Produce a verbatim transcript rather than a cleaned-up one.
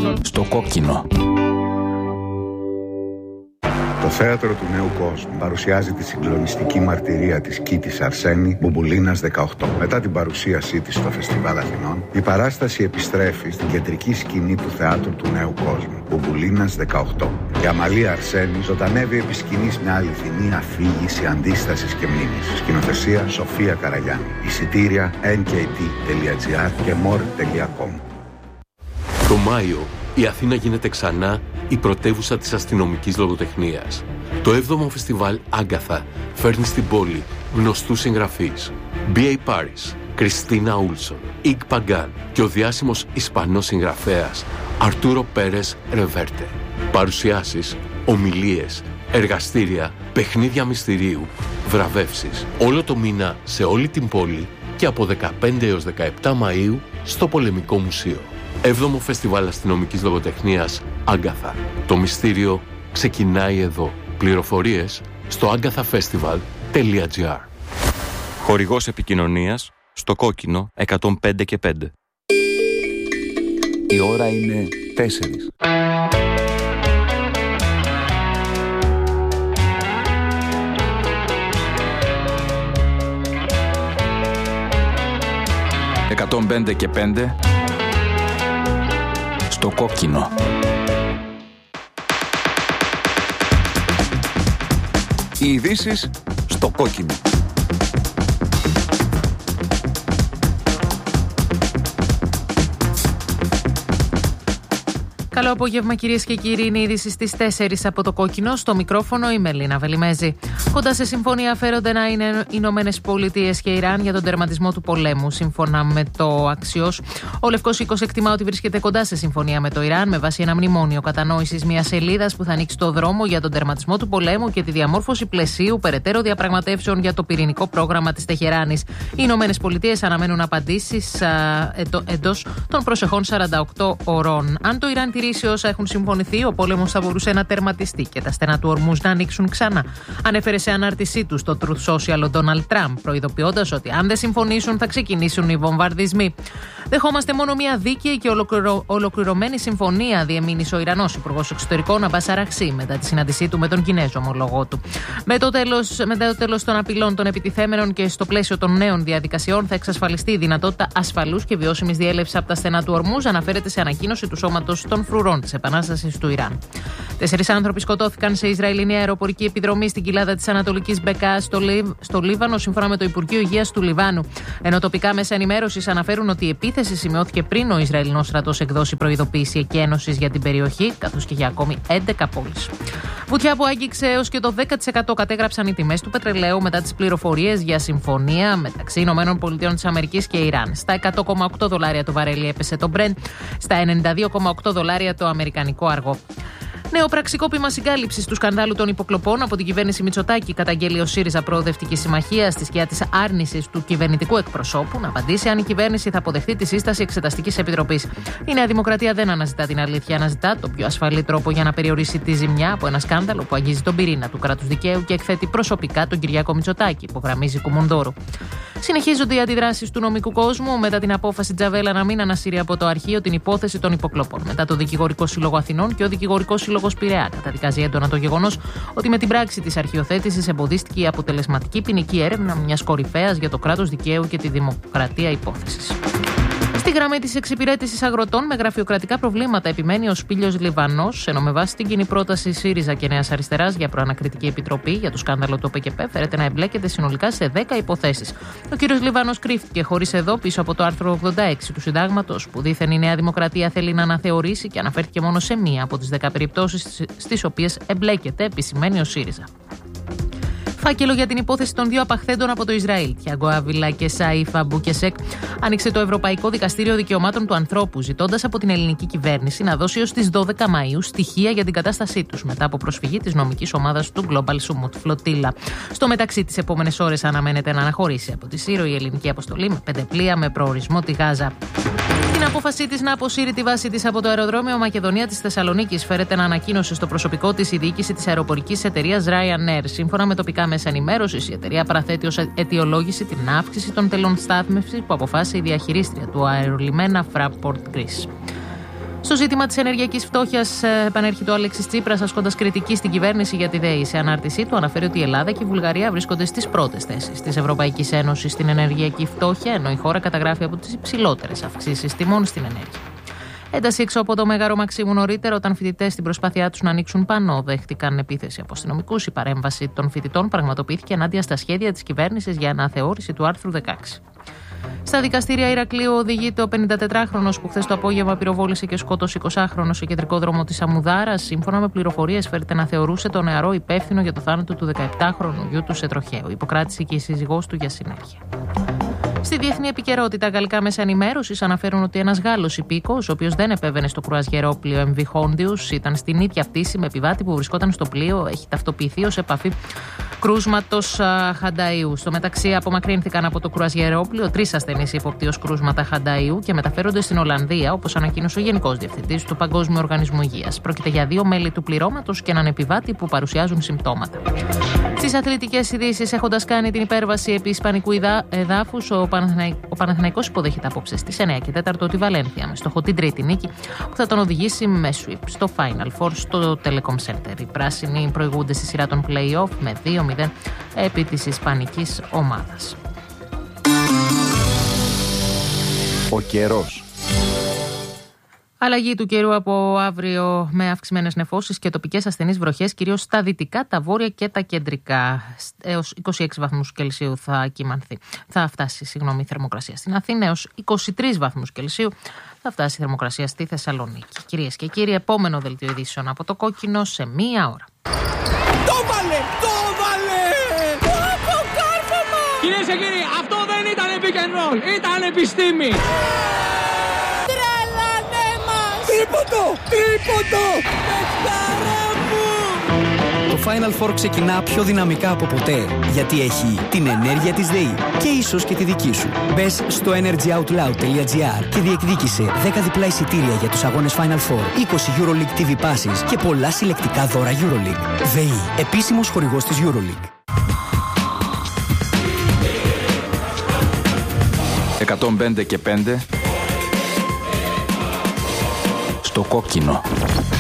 Στο κόκκινο. Το θέατρο του νέου κόσμου παρουσιάζει τη συγκλονιστική μαρτυρία της Κίτης Αρσένη Μπουμπουλίνας δεκαοκτώ. Μετά την παρουσίασή της στο Φεστιβάλ Αθηνών, η παράσταση επιστρέφει στην κεντρική σκηνή του θεάτρου του νέου κόσμου, Μπουμπουλίνας δεκαοκτώ. Η Αμαλία Αρσένη ζωντανεύει επί σκηνής μια αληθινή αφήγηση αντίστασης και μνήμης. Σκηνοθεσία Σοφία Καραγιάννη. Εισιτήρια εν κέι τι τελεία τζι άρ και μορ τελεία κομ. Το Μάιο η Αθήνα γίνεται ξανά η πρωτεύουσα της αστυνομικής λογοτεχνίας. Το έβδομο φεστιβάλ Άγκαθα φέρνει στην πόλη γνωστούς συγγραφείς μπι έι Paris, Κριστίνα Ούλσον, Ικ Παγκάν και ο διάσημος Ισπανός συγγραφέας Αρτούρο Πέρες Ρεβέρτε. Παρουσιάσεις, ομιλίες, εργαστήρια, παιχνίδια μυστηρίου, βραβεύσεις. Όλο το μήνα σε όλη την πόλη και από δεκαπέντε έως δεκαεπτά Μαΐου στο Πολεμικό Μουσείο. Έβδομο Φεστιβάλ Αστυνομικής Λογοτεχνίας Άγκαθα. Το μυστήριο ξεκινάει εδώ. Πληροφορίες στο agathafestival τελεία τζι άρ. Χορηγός επικοινωνίας στο κόκκινο εκατόν πέντε και πέντε. Η ώρα είναι τέσσερις. εκατόν πέντε και πέντε στο κόκκινο. Οι ειδήσεις στο κόκκινο. Καλό απόγευμα, κυρίες και κύριοι. Είναι η είδηση στις τέσσερις από το κόκκινο. Στο μικρόφωνο η Μελίνα Βελιμέζη. Κοντά σε συμφωνία φέρονται να είναι οι Ηνωμένες Πολιτείες και Ιράν για τον τερματισμό του πολέμου. Σύμφωνα με το Axios, ο Λευκός Οίκος εκτιμά ότι βρίσκεται κοντά σε συμφωνία με το Ιράν με βάση ένα μνημόνιο κατανόησης μιας σελίδας που θα ανοίξει το δρόμο για τον τερματισμό του πολέμου και τη διαμόρφωση πλαισίου περαιτέρω διαπραγματεύσεων για το πυρηνικό πρόγραμμα της Τεχεράνης. Οι Ηνωμένες Πολιτείες αναμένουν απαντήσεις εντός των προσεχών σαράντα οκτώ ωρών. Αν το Ιράν τηρήσει όσα έχουν συμφωνηθεί, ο πόλεμος θα μπορούσε να τερματιστεί και τα στενά του Ορμούζ να ανοίξουν ξανά. Ανέφερε σε ανάρτησή του στο Truth Social ο Ντόναλντ Τραμπ, προειδοποιώντας ότι αν δεν συμφωνήσουν θα ξεκινήσουν οι βομβαρδισμοί. Δεχόμαστε μόνο μια δίκαιη και ολοκληρω... ολοκληρωμένη συμφωνία, διεμήνυσε ο Ιρανός Υπουργός Εξωτερικών Αμπάς Αραχσί μετά τη συνάντησή του με τον Κινέζο ομολογό του. Με το τέλος, μετά το τέλος των απειλών των επιτιθέμενων και στο πλαίσιο των νέων διαδικασιών θα εξασφαλιστεί η δυνατότητα ασφαλούς και βιώσιμης διέλευσης από τα στενά του Ορμούζ, αναφέρεται σε ανακοίνωση του Σώματος των Φρουρών της Επανάστασης του Ιράν. Τέσσερις άνθρωποι σκοτώθηκαν σε Ισραηλινή αεροπορική επιδρομή στην κοιλάδα της Ανατολικής Μπεκά στο, Λιβ... στο Λίβανο, σύμφωνα με το Υπουργείο Υγείας του Λιβάνου. Ενώ τοπικά μέσα ενημέρωσης αναφέρουν ότι η επίθεση σημειώθηκε πριν ο Ισραηλινός στρατός εκδώσει προειδοποίηση εκένωσης για την περιοχή, καθώς και για ακόμη έντεκα πόλεις. Βουτιά που άγγιξε έως και το δέκα τοις εκατό κατέγραψαν οι τιμές του πετρελαίου μετά τις πληροφορίες για συμφωνία μεταξύ ΗΠΑ και Ιράν. Στα εκατό κόμμα οκτώ δολάρια το βαρέλι έπεσε το Brent, στα ενενήντα δύο κόμμα οκτώ δολάρια το αμερικανικό αργό. Νέο πραξικόπημα συγκάλυψης του σκανδάλου των υποκλοπών από την κυβέρνηση Μητσοτάκη καταγγέλει ο ΣΥΡΙΖΑ Προοδευτική Συμμαχία στη σκιά της άρνησης του κυβερνητικού εκπροσώπου να απαντήσει αν η κυβέρνηση θα αποδεχτεί τη σύσταση Εξεταστικής Επιτροπής. Η Νέα Δημοκρατία δεν αναζητά την αλήθεια, αναζητά το πιο ασφαλή τρόπο για να περιορίσει τη ζημιά από ένα σκάνδαλο που αγγίζει τον πυρήνα του κράτους δικαίου και εκθέτει προσωπικά τον Κυριάκο Μητσοτάκη, υπογραμμίζει Κουμουνδόρου. Συνεχίζονται οι αντιδράσεις του νομικού κόσμου μετά την απόφαση Τζαβέλα να μην ανασύρει από το αρχείο την υπόθεση των υποκλοπών. Μετά το Δικηγορικό Σύλλογο Αθηνών και ο Δικηγορικό Σύλλογο Πειραιά καταδικάζει έντονα το γεγονός ότι με την πράξη της αρχιοθέτησης εμποδίστηκε η αποτελεσματική ποινική έρευνα μιας κορυφαίας για το κράτος δικαίου και τη δημοκρατία υπόθεσης. Στη γραμμή της εξυπηρέτησης αγροτών με γραφειοκρατικά προβλήματα επιμένει ο Σπήλιος Λιβανός, ενώ με βάση την κοινή πρόταση ΣΥΡΙΖΑ και Νέας Αριστεράς για προανακριτική επιτροπή για το σκάνδαλο του ΠΚΠ φέρεται να εμπλέκεται συνολικά σε δέκα υποθέσεις. Ο κ. Λιβανός κρύφτηκε χωρίς εδώ πίσω από το άρθρο ογδόντα έξι του Συντάγματος, που δήθεν η Νέα Δημοκρατία θέλει να αναθεωρήσει και αναφέρθηκε μόνο σε μία από τις δέκα περιπτώσεις στις οποίες εμπλέκεται, επισημαίνει ο ΣΥΡΙΖΑ. Φάκελο για την υπόθεση των δύο απαχθέντων από το Ισραήλ, Τιάγκο Άβιλα και Σαΐφ Αμπούκεσεκ, άνοιξε το Ευρωπαϊκό Δικαστήριο Δικαιωμάτων του Ανθρώπου, ζητώντας από την ελληνική κυβέρνηση να δώσει ως τις δώδεκα Μαΐου στοιχεία για την κατάστασή τους, μετά από προσφυγή της νομικής ομάδας του Global Sumut Flotilla. Στο μεταξύ, τις επόμενες ώρες αναμένεται να αναχωρήσει από τη Σύρο η ελληνική αποστολή με πέντε πλοία με προορισμό τη Γάζα. Την απόφασή της να αποσύρει τη βάση της από το αεροδρόμιο Μακεδονία της Θεσσαλονίκης φέρεται να ανακοίνωσε στο προσωπικό της η διοίκηση της αεροπορικής εταιρείας Ryanair. Σύμφωνα με τοπικά μέσα ενημέρωσης, η εταιρεία παραθέτει ως αιτιολόγηση την αύξηση των τελών στάθμευσης που αποφάσισε η διαχειρίστρια του αερολιμένα Fraport Greece. Στο ζήτημα της ενεργειακής φτώχειας επανέρχεται ο Αλέξης Τσίπρας, ασκώντας κριτική στην κυβέρνηση για τη ΔΕΗ. Σε ανάρτησή του αναφέρει ότι η Ελλάδα και η Βουλγαρία βρίσκονται στις πρώτες θέσεις της Ευρωπαϊκής Ένωσης στην ενεργειακή φτώχεια, ενώ η χώρα καταγράφει από τις υψηλότερες αυξήσεις τιμών στην ενέργεια. Ένταση έξω από το Μέγαρο Μαξίμου νωρίτερα, όταν φοιτητές στην προσπάθειά τους να ανοίξουν πανό δέχτηκαν επίθεση από αστυνομικούς. Η παρέμβαση των φοιτητών πραγματοποιήθηκε ενάντια στα σχέδια της κυβέρνησης για αναθεώρηση του άρθρου δεκαέξι. Στα δικαστήρια Ηρακλείου οδηγείται ο πενηντατετράχρονος που χθες το απόγευμα πυροβόλησε και σκότωσε εικοσάχρονο στο κεντρικό δρόμο της Αμουδάρας. Σύμφωνα με πληροφορίες, φέρεται να θεωρούσε τον νεαρό υπεύθυνο για το θάνατο του δεκαεπτάχρονου γιου του σε τροχαίο. Υποκράτησε και η σύζυγός του για συνέχεια. Στη διεθνή επικαιρότητα, γαλλικά μέσα ενημέρωσης αναφέρουν ότι ένας Γάλλος υπήκοος, ο οποίος δεν επέβαινε στο κρουαζιερόπλοιο εμ βι Hondius, ήταν στην ίδια πτήση με επιβάτη που βρισκόταν στο πλοίο. Έχει ταυτοποιηθεί ως επαφή κρούσματος Χανταΐου. Στο μεταξύ, απομακρύνθηκαν από το κρουαζιερόπλοιο τρεις ασθενείς υποπτή ως κρούσματα Χανταΐου και μεταφέρονται στην Ολλανδία, όπως ανακοίνωσε ο Γενικός Διευθυντής του Παγκόσμιου Οργανισμού Υγείας. Πρόκειται για δύο μέλη του πληρώματος και έναν επιβάτη που παρουσιάζουν συμπτώματα. Στις αθλητικές ειδήσεις, έχοντας κάνει την υπέρβαση επί ισπανικού εδάφους, ο, Παναθηναϊ... ο Παναθηναϊκός υποδέχεται απόψε στις εννιά και τέταρτο τη Βαλένθια, με στόχο την τρίτη νίκη που θα τον οδηγήσει με sweep στο Final Four στο Telecom Center. Οι πράσινοι προηγούνται στη σειρά των play-off με δύο μηδέν επί της ισπανικής ομάδας. Ο καιρός. Αλλαγή του καιρού από αύριο με αυξημένες νεφώσεις και τοπικές ασθενείς βροχές, κυρίως στα δυτικά, τα βόρεια και τα κεντρικά. Έως είκοσι έξι βαθμούς Κελσίου θα κυμανθεί. Θα φτάσει συγγνώμη, η θερμοκρασία στην Αθήνα. Έως είκοσι τρεις βαθμούς Κελσίου θα φτάσει η θερμοκρασία στη Θεσσαλονίκη. Κυρίες και κύριοι, επόμενο δελτίο ειδήσεων από το Κόκκινο σε μία ώρα. Το βάλε! Το βάλε! Το κάρφωμα! Κυρίες και κύριοι, αυτό δεν ήταν pick and roll, ήταν επιστήμη! Τρίποντο! Τρίποντο! Παιχταρά μου! Το Final Four ξεκινά πιο δυναμικά από ποτέ, γιατί έχει την ενέργεια της ΔΕΗ και ίσως και τη δική σου. Μπες στο energyoutloud τελεία gr και διεκδίκησε δέκα διπλά εισιτήρια για τους αγώνες Final Four, είκοσι EuroLeague τι βι Passes και πολλά συλλεκτικά δώρα EuroLeague. ΔΕΗ, επίσημος χορηγός της EuroLeague. εκατόν πέντε και πέντε στο Κόκκινο.